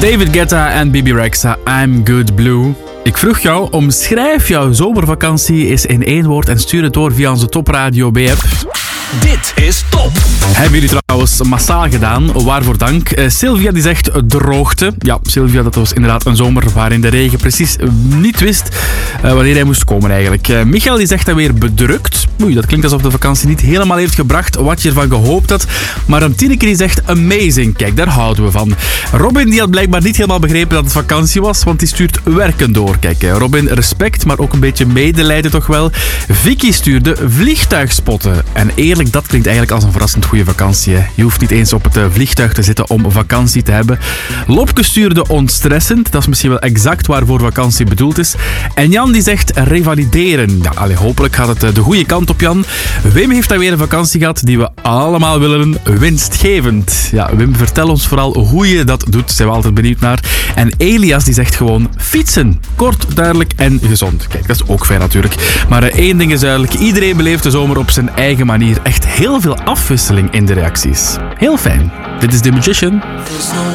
David Guetta en Bibi Rexha, I'm Good Blue. Ik vroeg jou, omschrijf jouw zomervakantie eens in één woord en stuur het door via onze Topradio B-app. Dit is Top. Hebben jullie trouwens massaal gedaan, waarvoor dank. Sylvia die zegt droogte. Ja, Sylvia, dat was inderdaad een zomer waarin de regen precies niet wist wanneer hij moest komen eigenlijk. Michael die zegt dan weer bedrukt. Oei, dat klinkt alsof de vakantie niet helemaal heeft gebracht wat je ervan gehoopt had. Maar een Tineke die zegt amazing. Kijk, daar houden we van. Robin die had blijkbaar niet helemaal begrepen dat het vakantie was, want die stuurt werken door. Kijk, Robin, respect, maar ook een beetje medelijden toch wel. Vicky stuurde vliegtuigspotten. En eerlijk, dat klinkt eigenlijk als een verrassend goede vakantie. Hè. Je hoeft niet eens op het vliegtuig te zitten om vakantie te hebben. Lopke stuurde ontstressend. Dat is misschien wel exact waarvoor vakantie bedoeld is. En Jan die zegt revalideren. Ja, hopelijk gaat het de goede kant op, Jan. Wim heeft dan weer een vakantie gehad die we allemaal willen. Winstgevend. Ja, Wim, vertel ons vooral hoe je dat doet. Zijn we altijd benieuwd naar. En Elias die zegt gewoon fietsen. Kort, duidelijk en gezond. Kijk, dat is ook fijn natuurlijk. Maar één ding is duidelijk. Iedereen beleeft de zomer op zijn eigen manier. Echt heel veel afwisseling in de reacties. Heel fijn. Dit is The Magician.